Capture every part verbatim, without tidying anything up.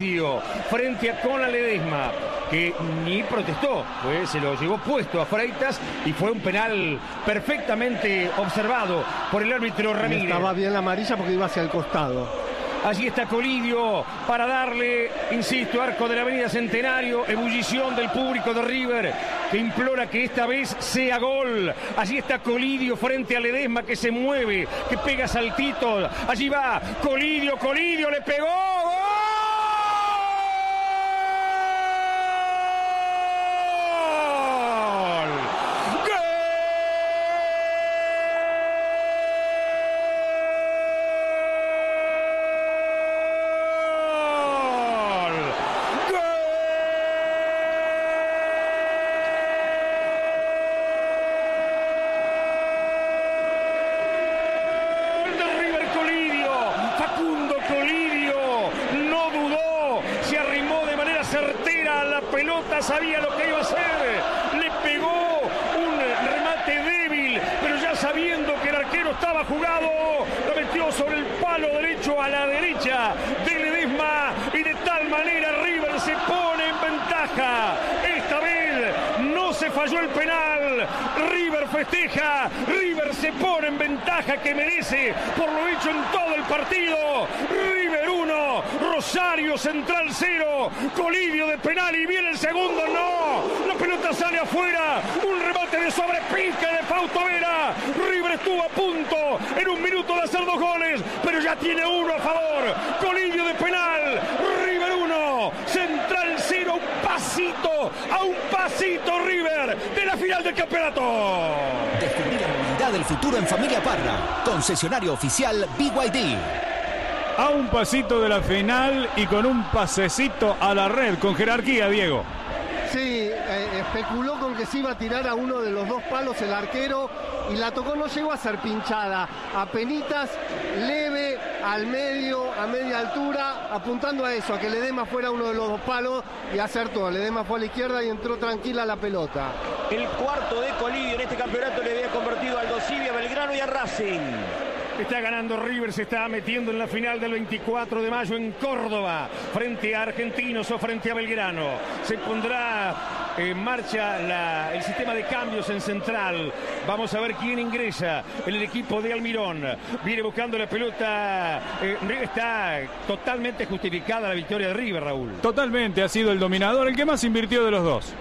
frente a Conal Ledesma, que ni protestó, pues se lo llevó puesto a Freitas y fue un penal perfectamente observado por el árbitro Ramírez. Estaba bien la amarilla porque iba hacia el costado. Allí está Colidio para darle, insisto, arco de la Avenida Centenario, ebullición del público de River que implora que esta vez sea gol. Allí está Colidio frente a Ledesma que se mueve, que pega saltitos. Allí va Colidio, Colidio le pegó. ¡Gol! Pelota, sabía lo que iba a hacer, le pegó un remate débil, pero ya sabiendo que el arquero estaba jugado, lo metió sobre el palo derecho a la derecha de Ledesma y de tal manera River se pone en ventaja. Esta vez no se falló el penal, River festeja, River se pone en ventaja que merece por lo hecho en todo el partido. River uno, Rosario Central cero, Colidio de penal y viene el segundo, no, la pelota sale afuera, un remate de sobrepique de Fausto Vera. River estuvo a punto en un minuto de hacer dos goles, pero ya tiene uno a favor. Colidio de penal, River uno, Central cero, un pasito, a un pasito River de la final del campeonato. Descubrí la movilidad del futuro en Familia Parra, concesionario oficial B Y D. A un pasito de la final y con un pasecito a la red, con jerarquía, Diego. Sí, eh, especuló con que se iba a tirar a uno de los dos palos el arquero y la tocó, no llegó a ser pinchada, apenitas, leve, al medio, a media altura, apuntando a eso, a que Ledesma fuera uno de los dos palos y acertó. Ledesma fue a la izquierda y entró tranquila la pelota. El cuarto de Colidio en este campeonato le había convertido a Aldo Civi, a Belgrano y a Racing. Está ganando River, se está metiendo en la final del veinticuatro de mayo en Córdoba, frente a Argentinos o frente a Belgrano. Se pondrá en marcha la, el sistema de cambios en Central. Vamos a ver quién ingresa en el equipo de Almirón. Viene buscando la pelota. Eh, está totalmente justificada la victoria de River, Raúl. Totalmente, ha sido el dominador, el que más invirtió de los dos.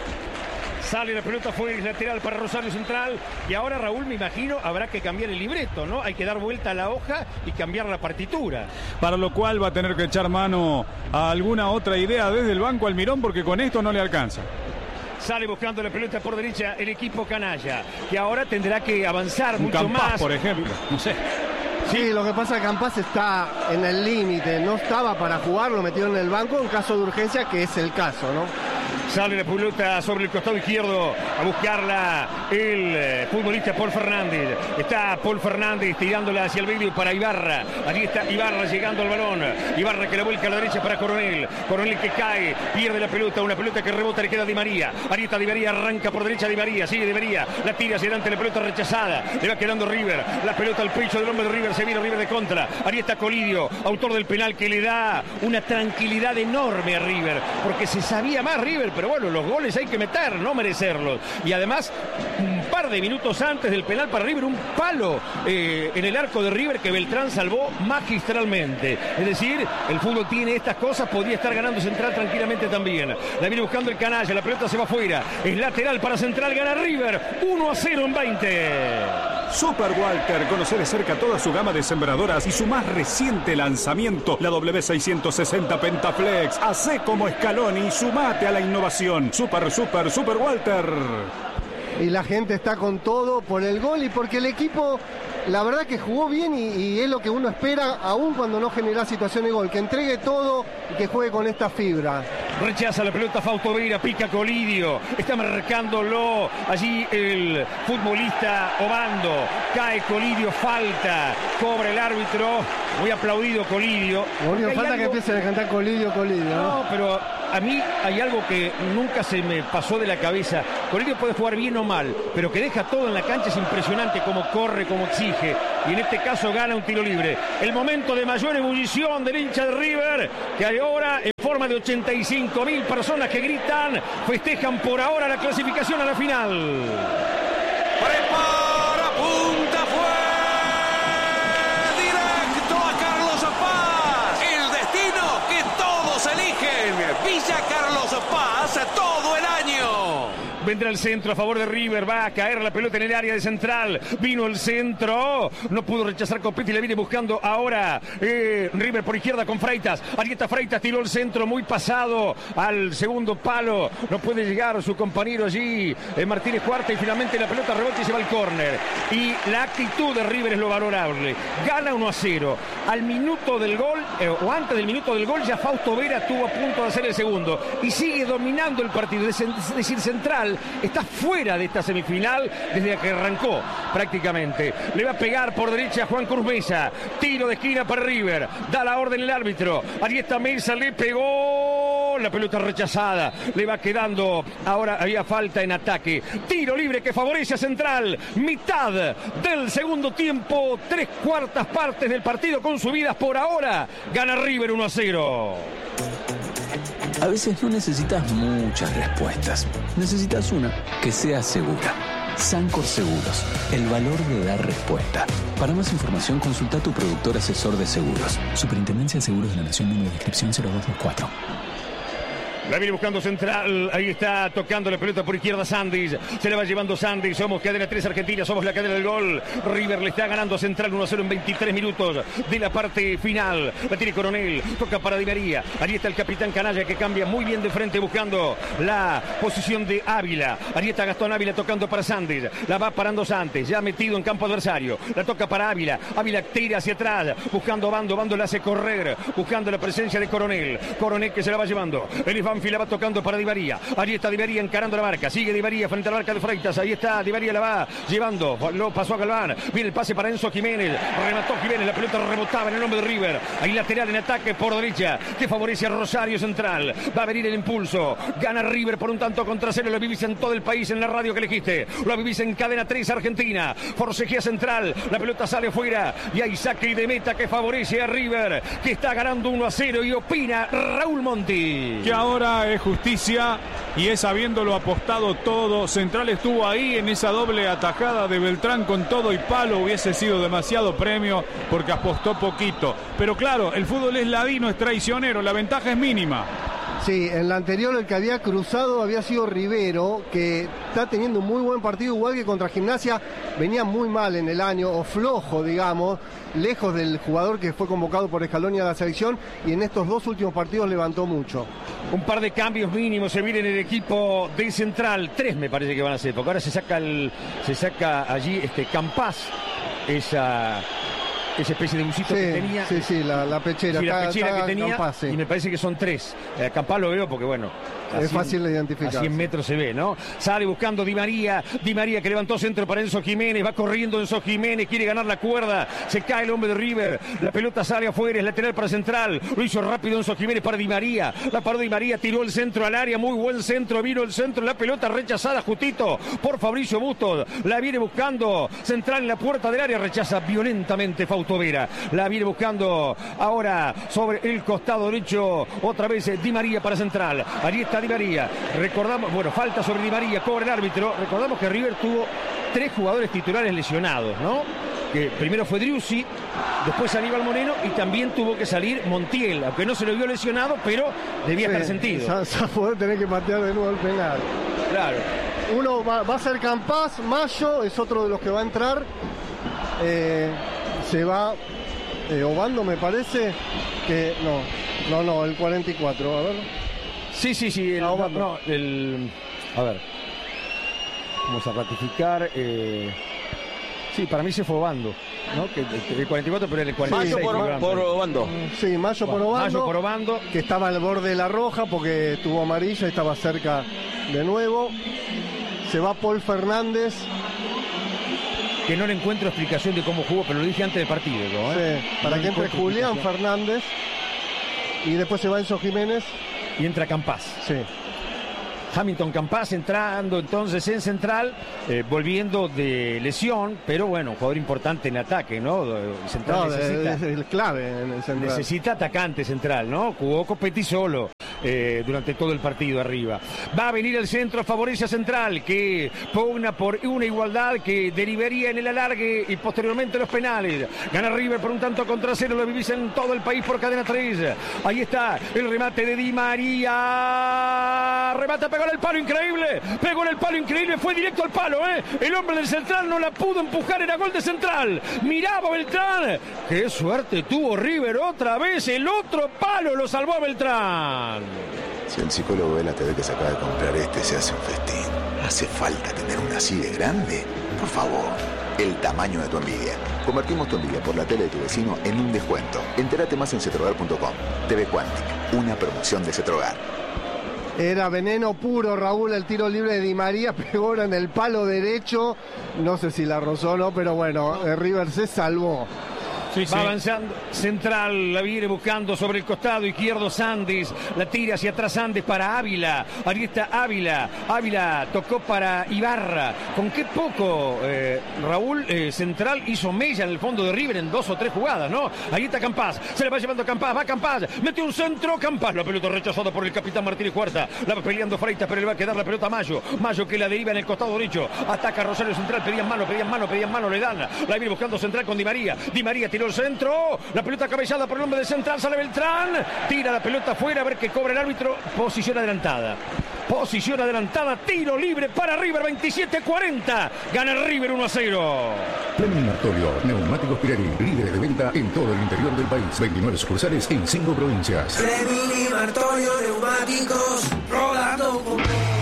Sale la pelota, fue lateral para Rosario Central. Y ahora, Raúl, me imagino, habrá que cambiar el libreto, ¿no? Hay que dar vuelta a la hoja y cambiar la partitura. Para lo cual va a tener que echar mano a alguna otra idea desde el banco Almirón, porque con esto no le alcanza. Sale buscando la pelota por derecha el equipo canalla, que ahora tendrá que avanzar Un mucho Campás, más. por ejemplo, no sé. Sí, lo que pasa es que Campás está en el límite, no estaba para jugar, lo metieron en el banco en caso de urgencia, que es el caso, ¿no? Sale la pelota sobre el costado izquierdo a buscarla el eh, futbolista Paul Fernández. Está Paul Fernández tirándola hacia el medio para Ibarra. Allí está Ibarra llegando al balón. Ibarra que la vuelca a la derecha para Coronel. Coronel que cae, pierde la pelota. Una pelota que rebota, le queda a Di María. Ahí está Di María, arranca por derecha Di María. Sigue Di María, la tira hacia adelante, la pelota rechazada. Le va quedando River. La pelota al pecho del hombre de River. Se viene River de contra. Ahí está Colidio, autor del penal que le da una tranquilidad enorme a River. Porque se sabía más River, pero bueno, los goles hay que meter, no merecerlos. Y además, un par de minutos antes del penal para River, un palo eh, en el arco de River que Beltrán salvó magistralmente. Es decir, el fútbol tiene estas cosas, podría estar ganando Central tranquilamente también. La viene buscando el canalla, la pelota se va afuera. Es lateral para Central, gana River, uno a cero en veinte. Super Walter, conoce de cerca toda su gama de sembradoras y su más reciente lanzamiento, la W seiscientos sesenta Pentaflex. Hacé como Scaloni y sumate a la innovación. Super, super, Super Walter. Y la gente está con todo por el gol y porque el equipo, la verdad que jugó bien y, y es lo que uno espera, aún cuando no genera situación de gol, que entregue todo y que juegue con esta fibra. Rechaza la pelota Fausto Vera, pica Colidio, está marcándolo allí el futbolista Obando, cae Colidio, falta, cobra el árbitro, muy aplaudido Colidio. Lo único que falta algo... que empiecen a cantar Colidio, Colidio, ¿no? No, pero a mí hay algo que nunca se me pasó de la cabeza. Colidio puede jugar bien o mal, pero que deja todo en la cancha es impresionante, como corre, como exige, y en este caso gana un tiro libre. El momento de mayor ebullición del hincha de River, que ahora forma de ochenta y cinco mil personas que gritan, festejan por ahora la clasificación a la final. Prepara, punta, fue directo a Carlos Paz. El destino que todos eligen. Villa Carlos Paz todo el año. Vendrá el centro a favor de River, va a caer la pelota en el área de Central, vino el centro, no pudo rechazar Copetti, le viene buscando ahora eh, River por izquierda con Freitas, Arieta Freitas tiró el centro muy pasado al segundo palo, no puede llegar su compañero allí, eh, Martínez Cuarta, y finalmente la pelota rebota y se va al córner, y la actitud de River es lo valorable, gana uno a cero, al minuto del gol, eh, o antes del minuto del gol ya Fausto Vera estuvo a punto de hacer el segundo, y sigue dominando el partido, es decir, Central está fuera de esta semifinal desde que arrancó prácticamente. Le va a pegar por derecha a Juan Cruz Mesa. Tiro de esquina para River. Da la orden el árbitro. Arieta Mesa le pegó. La pelota rechazada. Le va quedando. Ahora había falta en ataque. Tiro libre que favorece a Central. Mitad del segundo tiempo. Tres cuartas partes del partido consumidas por ahora. Gana River uno a cero. A veces no necesitas muchas respuestas. Necesitas una que sea segura. Sancor Seguros. El valor de dar respuesta. Para más información, consulta a tu productor asesor de seguros. Superintendencia de Seguros de la Nación, número de inscripción cero dos dos cuatro. La viene buscando Central, ahí está tocando la pelota por izquierda Sandis, se la va llevando Sandis, somos cadena tres Argentina, somos la cadena del gol, River le está ganando a Central uno a cero en veintitrés minutos de la parte final, la tiene Coronel, toca para Di María, ahí está el capitán Canalla que cambia muy bien de frente buscando la posición de Ávila, ahí está Gastón Ávila tocando para Sandis, la va parando Santos, ya metido en campo adversario, la toca para Ávila, Ávila tira hacia atrás, buscando a Bando, Bando la hace correr, buscando la presencia de Coronel, Coronel que se la va llevando, el Banfield la va tocando para Di María. Ahí está Di María encarando la marca. Sigue Di María frente a la marca de Freitas. Ahí está Di María, la va llevando. Lo pasó a Galván. Viene el pase para Enzo Jiménez. Remató Jiménez. La pelota rebotaba en el nombre de River. Ahí lateral en ataque por derecha que favorece a Rosario Central. Va a venir el impulso. Gana River por un tanto contra cero. Lo vivís en todo el país en la radio que elegiste. Lo vivís en cadena tres Argentina. Forcejea Central. La pelota sale afuera. Y hay saque de meta que favorece a River, que está ganando uno a cero. Y opina Raúl Monti. Que ahora es justicia y es habiéndolo apostado todo. Central estuvo ahí en esa doble atajada de Beltrán con todo y palo. Hubiese sido demasiado premio porque apostó poquito. Pero claro, el fútbol es ladino, es traicionero. La ventaja es mínima. Sí, en la anterior el que había cruzado había sido Rivero, que está teniendo un muy buen partido, igual que contra Gimnasia. Venía muy mal en el año, o flojo, digamos, lejos del jugador que fue convocado por Scaloni a la selección, y en estos dos últimos partidos levantó mucho. Un par de cambios mínimos se vienen en el equipo de Central, tres me parece que van a ser, porque ahora se saca el, se saca allí este Campás, esa... esa especie de busito sí, que tenía. Sí, sí, la, la pechera. Sí, la está, pechera está que tenía, Campás, sí. Y me parece que son tres. Eh, Campás lo veo porque, bueno... Es fácil de identificar. A cien metros se ve, ¿no? Sale buscando Di María. Di María que levantó centro para Enzo Jiménez. Va corriendo Enzo Jiménez. Quiere ganar la cuerda. Se cae el hombre de River. La pelota sale afuera. Es lateral para Central. Lo hizo rápido Enzo Jiménez para Di María. La paró Di María. Tiró el centro al área. Muy buen centro. Vino el centro. La pelota rechazada justito por Fabricio Bustos. La viene buscando Central en la puerta del área. Rechaza violentamente Fausto Vera. La viene buscando ahora sobre el costado derecho. Otra vez Di María para Central. Ahí está Di María. Recordamos, bueno, falta sobre Di María, cobra el árbitro. Recordamos que River tuvo tres jugadores titulares lesionados, ¿no? Que primero fue Driussi, después Aníbal Moreno y también tuvo que salir Montiel, aunque no se lo vio lesionado, pero debía sí, estar sentido. Ya, ya poder tener que patear de nuevo el penal. Claro. Uno va, va a ser Campás, Mayo es otro de los que va a entrar. Eh, se va eh, Obando, me parece que no, no, no, el cuarenta y cuatro, a ver. Sí, sí, sí. El, no, no, el, a ver. Vamos a ratificar. Eh, sí, para mí se fue Obando, ¿no? Que, el, el cuarenta y cuatro, pero el cuarenta y seis. Mayo por, por Obando. Sí, Mayo por Obando. Mayo por Obando. Que estaba al borde de la roja porque tuvo amarilla y estaba cerca de nuevo. Se va Paul Fernández. Que no le encuentro explicación de cómo jugó, pero lo dije antes del partido. ¿no? Sí, para no que entre Julián Fernández. Y después se va Enzo Jiménez. Y entra Campás. Sí. Hamilton Campás entrando entonces en Central, eh, volviendo de lesión, pero bueno, un jugador importante en ataque, ¿no? Central no, necesita, es, es clave en el Central. Necesita atacante Central, ¿no? Jugó Copetti solo. eh, durante todo el partido arriba. Va a venir el centro, favorece a Central, que pugna por una igualdad que derivaría en el alargue y posteriormente los penales. Gana River por un tanto contra cero, lo vivís en todo el país por Cadena tres. Ahí está el remate de Di María. Remata, pegó en el palo, increíble. Pegó en el palo, increíble. Fue directo al palo, ¿eh? El hombre del Central no la pudo empujar, era gol de Central. Miraba Beltrán. Qué suerte tuvo River otra vez. El otro palo lo salvó a Beltrán. Si el psicólogo de la T V que se acaba de comprar este se hace un festín, ¿hace falta tener una así de grande? Por favor, el tamaño de tu envidia. Convertimos tu envidia por la tele de tu vecino en un descuento. Entérate más en cetrogar punto com. T V Quantic, una promoción de Cetrogar. Era veneno puro, Raúl, el tiro libre de Di María, pegó en el palo derecho. No sé si la rozó o no, pero bueno, River se salvó. Sí, sí. Va avanzando Central, la viene buscando sobre el costado izquierdo Sandes, la tira hacia atrás Sandes para Ávila, ahí está Ávila, Ávila tocó para Ibarra, con qué poco eh, Raúl eh, Central hizo mella en el fondo de River en dos o tres jugadas, ¿no? Ahí está Campás, se le va llevando Campás, va Campás, mete un centro, Campás, la pelota rechazada por el capitán Martínez Cuarta, la va peleando Freitas, pero le va a quedar la pelota a Mayo, Mayo que la deriva en el costado derecho, ataca Rosario Central, pedían mano, pedían mano, pedían mano, le dan, la viene buscando Central con Di María, Di María tiró el centro, la pelota cabezada por el hombre de Central, sale Beltrán, tira la pelota afuera, a ver qué cobra el árbitro, posición adelantada. Posición adelantada, tiro libre para River, veintisiete cuarenta, gana River uno a cero. Fleming Martolio, neumáticos Pirelli, líderes de venta en todo el interior del país, veintinueve sucursales en cinco provincias. Fleming Martolio, neumáticos, rodando con...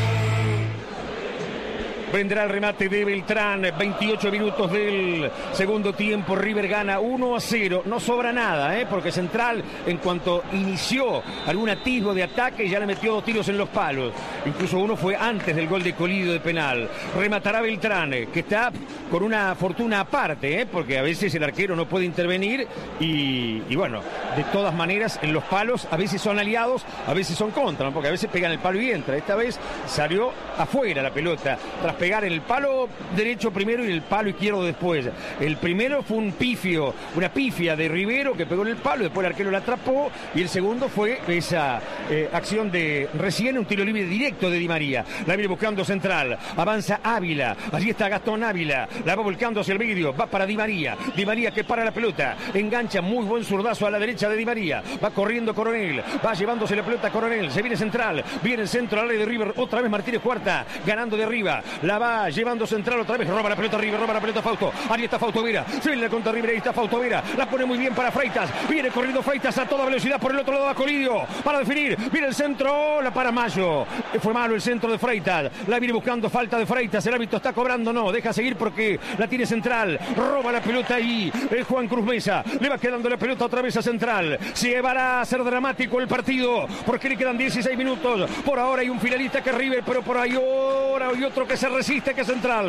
Vendrá el remate de Beltrán, veintiocho minutos del segundo tiempo, River gana uno a cero, no sobra nada, ¿eh? Porque Central en cuanto inició algún atisbo de ataque ya le metió dos tiros en los palos, incluso uno fue antes del gol de Colidio de penal. Rematará Beltrán, que está con una fortuna aparte, ¿eh? Porque a veces el arquero no puede intervenir y, y bueno, de todas maneras en los palos a veces son aliados, a veces son contra, ¿no? Porque a veces pegan el palo y entra, esta vez salió afuera la pelota, tras pegar en el palo derecho primero y en el palo izquierdo después. El primero fue un pifio, una pifia de Rivero que pegó en el palo, después el arquero la atrapó, y el segundo fue esa eh, acción de recién, un tiro libre directo de Di María. La viene buscando Central, avanza Ávila, allí está Gastón Ávila, la va volcando hacia el medio, va para Di María, Di María que para la pelota, engancha, muy buen zurdazo a la derecha de Di María, va corriendo Coronel, va llevándose la pelota Coronel, se viene Central, viene el centro al área de River, otra vez Martínez Cuarta, ganando de arriba, la va llevando Central otra vez, roba la pelota River, roba la pelota Fausto, ahí está Fausto Vera, se viene la contra River, ahí está Fausto Vera, la pone muy bien para Freitas, viene corriendo Freitas a toda velocidad por el otro lado a Colidio, para definir, viene el centro, la para Mayo, fue malo el centro de Freitas, la viene buscando, falta de Freitas, el árbitro está cobrando, no, deja seguir porque la tiene Central, roba la pelota ahí, el Juan Cruz Mesa, le va quedando la pelota otra vez a Central, se va a ser dramático el partido, porque le quedan dieciséis minutos, por ahora hay un finalista que es River, pero por ahí ahora hay otro que se resiste, que es Central.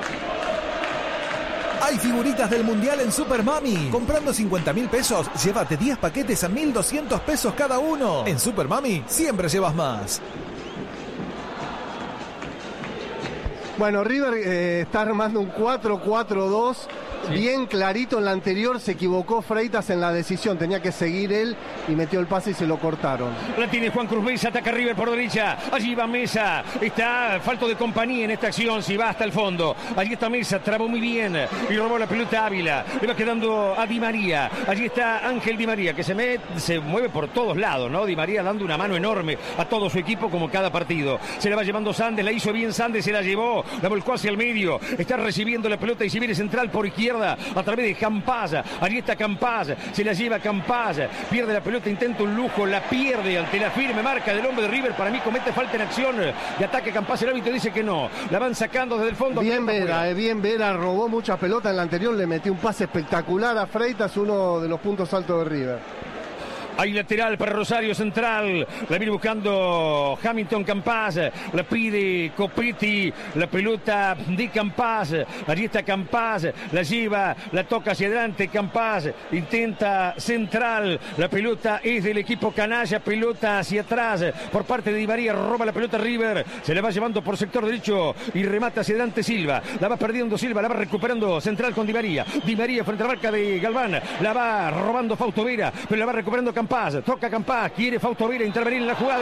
Hay figuritas del Mundial en Super Mami. Comprando cincuenta mil pesos, llévate diez paquetes a mil doscientos pesos cada uno. En Super Mami siempre llevas más. Bueno, River eh, está armando un cuatro cuatro dos. Sí. Bien clarito, en la anterior se equivocó Freitas en la decisión, tenía que seguir él y metió el pase y se lo cortaron. La tiene Juan Cruz Mesa, ataca River por derecha, allí va Mesa, está falto de compañía en esta acción, si va hasta el fondo, allí está Mesa, trabó muy bien y robó la pelota Ávila, le va quedando a Di María, allí está Ángel Di María, que se, me, se mueve por todos lados, ¿no? Di María dando una mano enorme a todo su equipo como cada partido, se la va llevando Sandes, la hizo bien Sandes, se la llevó, la volcó hacia el medio, está recibiendo la pelota y si viene Central por izquierda, a través de Campaz, allí está Campaz, se la lleva Campaz, pierde la pelota, intenta un lujo, la pierde ante la firme marca del hombre de River, para mí comete falta en acción de ataque Campaz, el árbitro dice que no, la van sacando desde el fondo. Bien Vera, eh, bien Vera, robó mucha pelota en la anterior, le metió un pase espectacular a Freitas, uno de los puntos altos de River. Hay lateral para Rosario Central, la viene buscando Hamilton Campaz, la pide Copetti, la pelota de Campaz, allí está Campaz, la lleva, la toca hacia adelante Campaz, intenta Central, la pelota es del equipo canalla, pelota hacia atrás por parte de Di María, roba la pelota River, se la va llevando por sector derecho y remata hacia adelante Silva, la va perdiendo Silva, la va recuperando Central con Di María, Di María frente a la marca de Galván, la va robando Fausto Vera, pero la va recuperando Campaz. Campaz, toca Campaz, quiere Fausto Vera intervenir en la jugada.